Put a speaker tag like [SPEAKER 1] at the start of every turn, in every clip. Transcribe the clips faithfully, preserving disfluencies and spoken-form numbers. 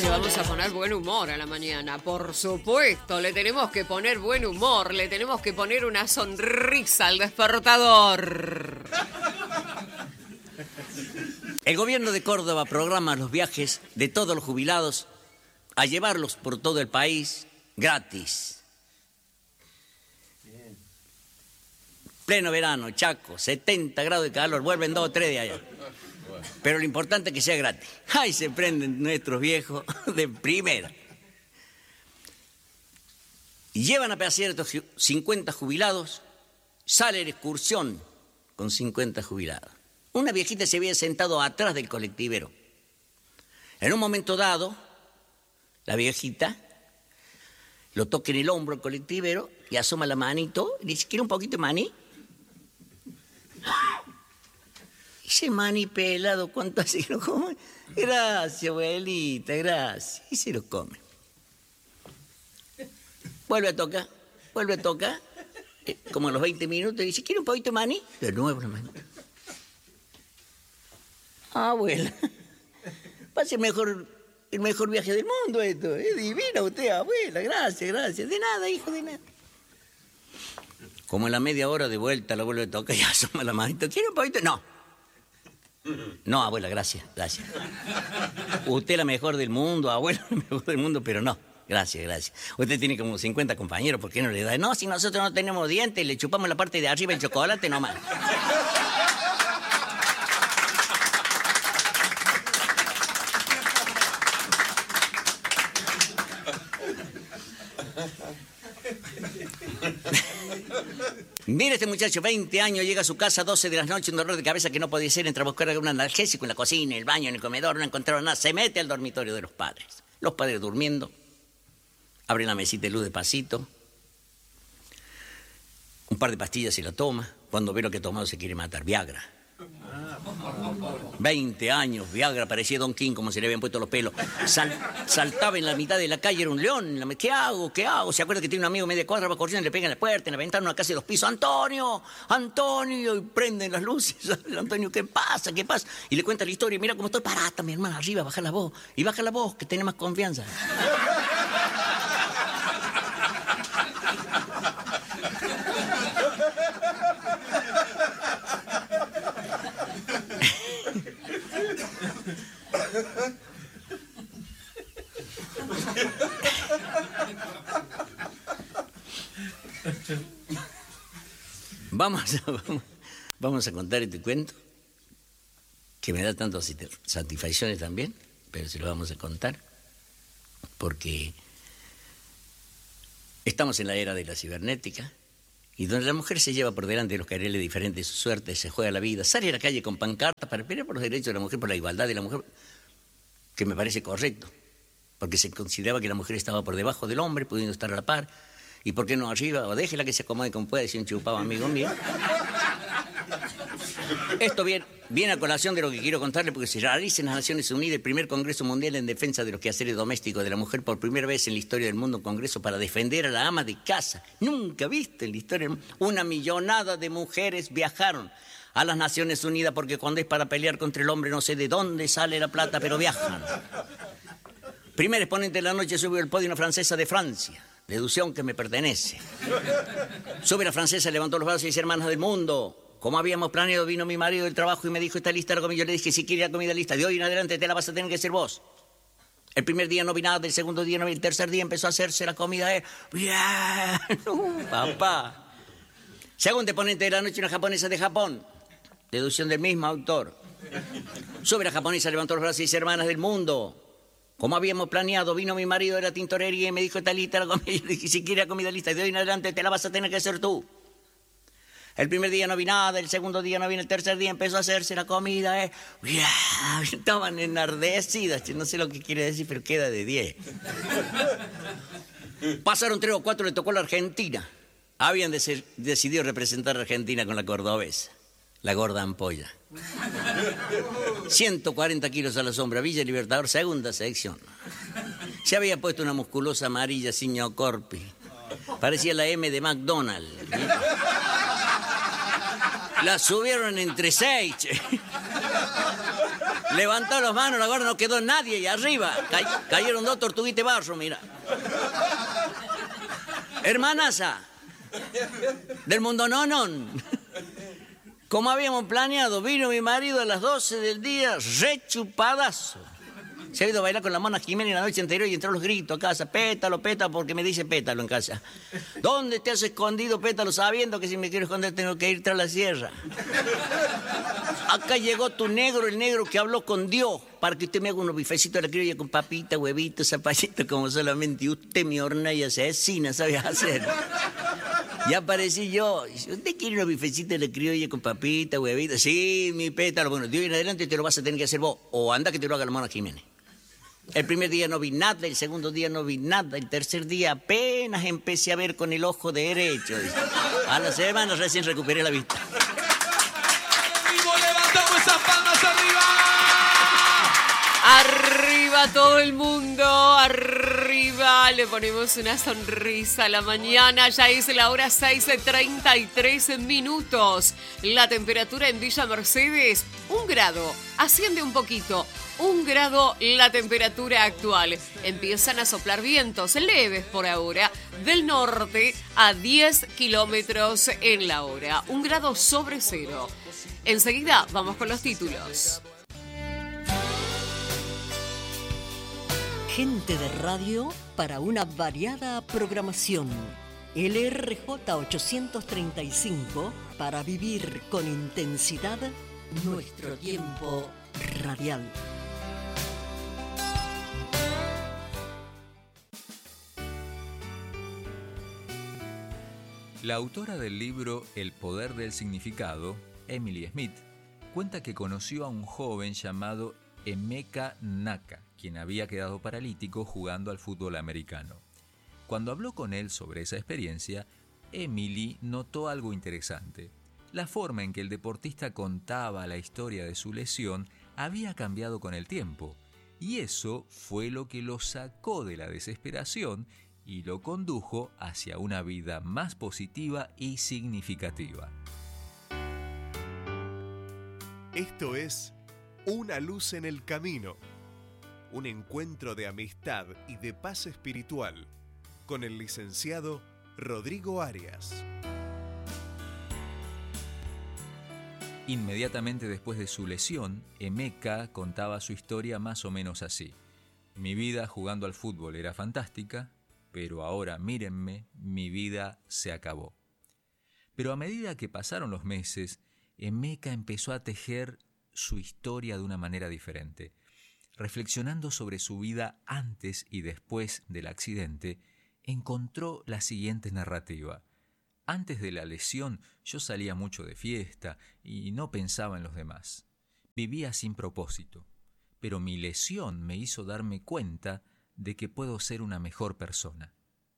[SPEAKER 1] le vamos a poner buen humor a la mañana. Por supuesto, le tenemos que poner buen humor, le tenemos que poner una sonrisa al despertador.
[SPEAKER 2] El gobierno de Córdoba programa los viajes de todos los jubilados a llevarlos por todo el país gratis. Bien. Pleno verano, Chaco, setenta grados de calor, vuelven dos o tres de allá. Pero lo importante es que sea gratis. ¡Ay, se prenden nuestros viejos de primera! Y llevan a pasear estos cincuenta jubilados, sale la excursión con cincuenta jubilados. Una viejita se había sentado atrás del colectivero. En un momento dado, la viejita lo toca en el hombro al colectivero y asoma la manito y le dice, ¿quiere un poquito de maní? Ese maní pelado, ¿cuánto así lo come? Gracias, abuelita, gracias. Y se lo come. Vuelve a tocar, vuelve a tocar. Eh, como a los veinte minutos, dice, ¿quiere un poquito de maní? De nuevo la maní. Ah, abuela, pase mejor, el mejor viaje del mundo esto. Es divina usted, abuela, gracias, gracias. De nada, hijo, de nada. Como en la media hora de vuelta la vuelve a tocar y asoma la manito. ¿Quiere un poquito? No. No, abuela, gracias, gracias. Usted es la mejor del mundo, abuela, la mejor del mundo, pero no. Gracias, gracias. Usted tiene como cincuenta compañeros, ¿por qué no le da? No, si nosotros no tenemos dientes, le chupamos la parte de arriba el chocolate nomás. Mira este muchacho, veinte años, llega a su casa a doce de la noche, un dolor de cabeza que no podía ser, entra a buscar un analgésico en la cocina, en el baño, en el comedor, no encontraron nada, se mete al dormitorio de los padres. Los padres durmiendo, abren la mesita de luz despacito, un par de pastillas y la toma, cuando ve lo que ha tomado se quiere matar, Viagra. veinte años, Viagra, parecía Don King como se le habían puesto los pelos. Sal, saltaba en la mitad de la calle, era un león. ¿Qué hago? ¿Qué hago? ¿Se acuerda que tiene un amigo media cuadra, va corriendo, le pega en la puerta, en la ventana, una casa de dos pisos? ¡Antonio! ¡Antonio! Y prenden las luces. Antonio, ¿qué pasa? ¿Qué pasa? Y le cuenta la historia. Mira cómo estoy parata, mi hermana, arriba, baja la voz. Y baja la voz, que tiene más confianza. Vamos a, vamos, vamos a contar este cuento, que me da tantas satisfacciones también, pero se lo vamos a contar, porque estamos en la era de la cibernética, y donde la mujer se lleva por delante de los carriles diferentes de su suerte, se juega la vida, sale a la calle con pancartas para pelear por los derechos de la mujer, por la igualdad de la mujer, que me parece correcto, porque se consideraba que la mujer estaba por debajo del hombre, pudiendo estar a la par. ¿Y por qué no arriba? O déjela que se acomode como pueda, decía un chupado amigo mío. Esto viene, viene a colación de lo que quiero contarle, porque se realiza en las Naciones Unidas el primer Congreso Mundial en defensa de los quehaceres domésticos de la mujer, por primera vez en la historia del mundo, un congreso para defender a la ama de casa. Nunca visto en la historia del mundo. Una millonada de mujeres viajaron a las Naciones Unidas, porque cuando es para pelear contra el hombre no sé de dónde sale la plata, pero viajan. Primer exponente de la noche subió al podio una francesa de Francia. Deducción que me pertenece. Sube la francesa, levantó los brazos y dice, hermanas del mundo, como habíamos planeado, vino mi marido del trabajo y me dijo, ¿está lista la comida? Yo le dije, si quiere la comida lista, de hoy en adelante te la vas a tener que hacer vos. El primer día no vi nada, el segundo día no vi, el tercer día empezó a hacerse la comida. Eh. Bien, uh, papá. Segundo exponente de la noche, una japonesa de Japón. Deducción del mismo autor. Sube la japonesa, levantó los brazos y dice, hermanas del mundo, como habíamos planeado, vino mi marido de la tintorería y me dijo, está lista la comida. Yo le dije, si quiere la comida lista, de hoy en adelante te la vas a tener que hacer tú. El primer día no vi nada, el segundo día no vi, el tercer día empezó a hacerse la comida. Eh. Estaban enardecidas, no sé lo que quiere decir, pero queda de diez. Pasaron tres o cuatro, le tocó la Argentina. Habían de decidido representar a Argentina con la cordobesa, la gorda ampolla. ciento cuarenta kilos a la sombra, Villa Libertador, segunda sección. Se había puesto una musculosa amarilla Signo Corpi. Parecía la M de McDonald's. La subieron entre seis. Levantó las manos, ahora no quedó nadie y arriba ca- cayeron dos tortuguitas barro, mira. Hermanaza, del mundo nonon. Como habíamos planeado, vino mi marido a las doce del día, rechupadazo. Se ha ido a bailar con la Mona Jiménez la noche anterior y entró los gritos a casa. Pétalo, pétalo, porque me dice pétalo en casa. ¿Dónde te has escondido, pétalo, sabiendo que si me quiero esconder tengo que ir tras la sierra? Acá llegó tu negro, el negro que habló con Dios, para que usted me haga unos bifecitos de la criolla con papita, huevitos, zapallitos, como solamente usted, mi horna y asesina, sabe hacer. Y aparecí yo. ¿Usted quiere unos bifecitos de la criolla con papita, huevitos? Sí, mi pétalo. Bueno, de hoy en adelante te lo vas a tener que hacer vos. O anda que te lo haga la Mona Jiménez. El primer día no vi nada, el segundo día no vi nada, el tercer día apenas empecé a ver con el ojo derecho. A la semana recién recuperé la vista.
[SPEAKER 3] ¡Levantamos esas palmas arriba!
[SPEAKER 1] Arriba todo el mundo, arriba, le ponemos una sonrisa a la mañana, ya es la hora seis treinta y tres minutos. La temperatura en Villa Mercedes, un grado, asciende un poquito, un grado la temperatura actual. Empiezan a soplar vientos leves por ahora, del norte a diez kilómetros en la hora, un grado sobre cero. Enseguida vamos con los títulos.
[SPEAKER 4] Gente de radio para una variada programación. L R J ochocientos treinta y cinco para vivir con intensidad nuestro tiempo radial.
[SPEAKER 5] La autora del libro El poder del significado, Emily Smith, cuenta que conoció a un joven llamado Emeka Naka, quien había quedado paralítico jugando al fútbol americano. Cuando habló con él sobre esa experiencia, Emily notó algo interesante. La forma en que el deportista contaba la historia de su lesión había cambiado con el tiempo, y eso fue lo que lo sacó de la desesperación y lo condujo hacia una vida más positiva y significativa.
[SPEAKER 3] Esto es Una luz en el camino, un encuentro de amistad y de paz espiritual con el licenciado Rodrigo Arias.
[SPEAKER 5] Inmediatamente después de su lesión, Emeka contaba su historia más o menos así. Mi vida jugando al fútbol era fantástica, pero ahora mírenme, mi vida se acabó. Pero a medida que pasaron los meses, Emeka empezó a tejer su historia de una manera diferente. Reflexionando sobre su vida antes y después del accidente, encontró la siguiente narrativa. Antes de la lesión, yo salía mucho de fiesta y no pensaba en los demás. Vivía sin propósito, pero mi lesión me hizo darme cuenta de que puedo ser una mejor persona.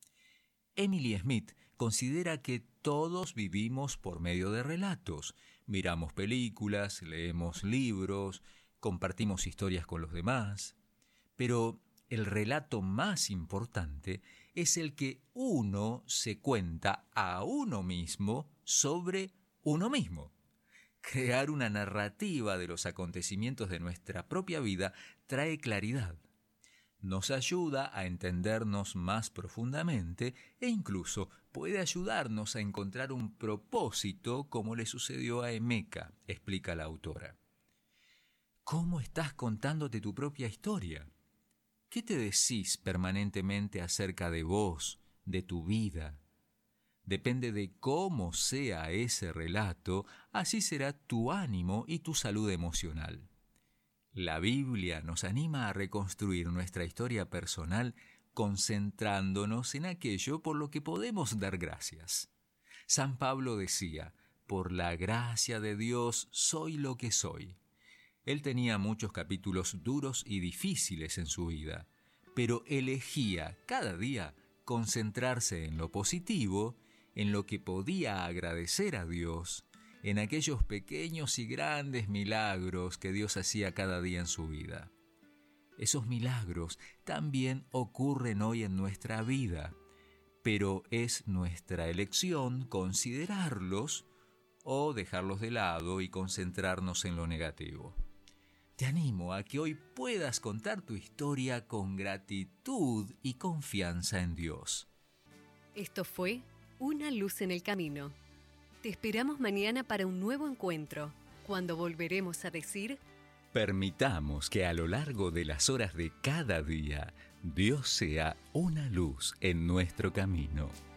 [SPEAKER 5] Emily Smith considera que todos vivimos por medio de relatos. Miramos películas, leemos libros, compartimos historias con los demás. Pero el relato más importante es el que uno se cuenta a uno mismo sobre uno mismo. Crear una narrativa de los acontecimientos de nuestra propia vida trae claridad. Nos ayuda a entendernos más profundamente e incluso puede ayudarnos a encontrar un propósito como le sucedió a Emeka, explica la autora. ¿Cómo estás contándote tu propia historia? ¿Qué te decís permanentemente acerca de vos, de tu vida? Depende de cómo sea ese relato, así será tu ánimo y tu salud emocional. La Biblia nos anima a reconstruir nuestra historia personal concentrándonos en aquello por lo que podemos dar gracias. San Pablo decía, por la gracia de Dios soy lo que soy. Él tenía muchos capítulos duros y difíciles en su vida, pero elegía cada día concentrarse en lo positivo, en lo que podía agradecer a Dios, en aquellos pequeños y grandes milagros que Dios hacía cada día en su vida. Esos milagros también ocurren hoy en nuestra vida, pero es nuestra elección considerarlos o dejarlos de lado y concentrarnos en lo negativo. Te animo a que hoy puedas contar tu historia con gratitud y confianza en Dios.
[SPEAKER 1] Esto fue Una luz en el camino. Te esperamos mañana para un nuevo encuentro, cuando volveremos a decir:
[SPEAKER 5] Permitamos que a lo largo de las horas de cada día, Dios sea una luz en nuestro camino.